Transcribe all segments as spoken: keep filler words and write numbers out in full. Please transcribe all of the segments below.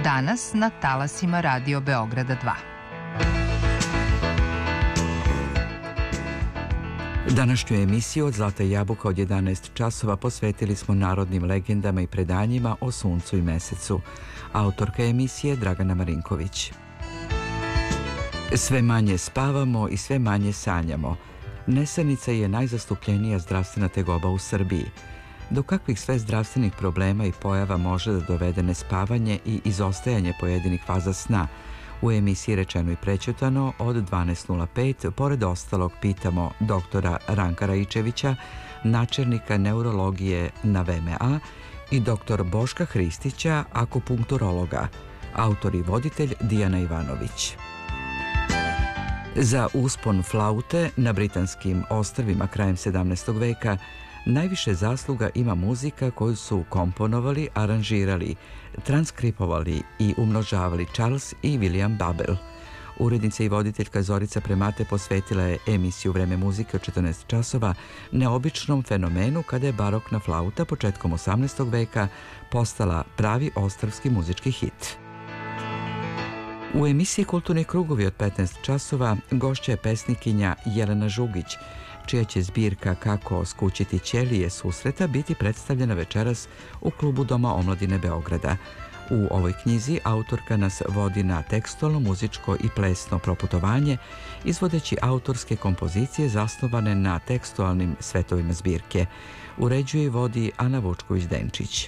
danas na talasima Radio Beograda dva. Današnju emisiju od Zlata jabuka od jedanaest časova posvetili smo narodnim legendama i predanjima o suncu i mesecu. Autorka emisije Dragana Marinković. Sve manje spavamo i sve manje sanjamo. Nesanica je najzastupljenija zdravstvena tegoba u Srbiji. Do kakvih sve zdravstvenih problema i pojava može da dovede nespavanje i izostajanje pojedinih faza sna? U emisiji Rečeno i prećutano od dvanaest nula pet pored ostalog pitamo doktora Ranka Raičevića, načelnika neurologije na V M A i doktor Boška Hristića, akupunkturologa, autor i voditelj Dijana Ivanović. Za uspon flaute na britanskim ostrvima krajem sedamnaestog veka najviše zasluga ima muzika koju su komponovali, aranžirali, transkripovali i umnožavali Charles i William Babel. Urednica i voditeljka Zorica Premate posvetila je emisiju Vreme muzike od četrnaest časova neobičnom fenomenu kada je barokna flauta početkom osamnaestog veka postala pravi ostrvski muzički hit. U emisiji Kulturni krugovi od petnaest časova gošća je pesnikinja Jelena Žugić, čija će zbirka Kako skućiti ćelije susreta biti predstavljena večeras u klubu Doma omladine Beograda. U ovoj knjizi autorka nas vodi na tekstualno, muzičko i plesno proputovanje, izvodeći autorske kompozicije zasnovane na tekstualnim svetovima zbirke. Uređuje i vodi Ana Vučković-Denčić.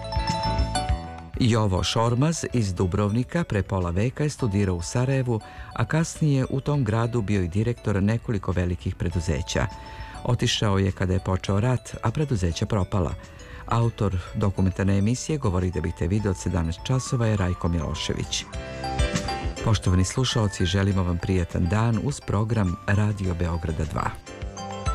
Jovo Šormaz iz Dubrovnika pre pola veka je studirao u Sarajevu, a kasnije u tom gradu bio i direktor nekoliko velikih preduzeća. Otišao je kada je počeo rat, a preduzeća propala. Autor dokumentarne emisije Govori da bih te video od sedamnaest časova je Rajko Milošević. Poštovani slušaoci, želimo vam prijatan dan uz program Radio Beograda dva.